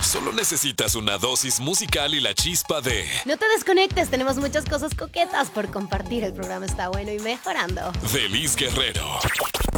Solo necesitas una dosis musical y la chispa de No te desconectes, tenemos muchas cosas coquetas por compartir. El programa está bueno y mejorando. Liz Guerrero.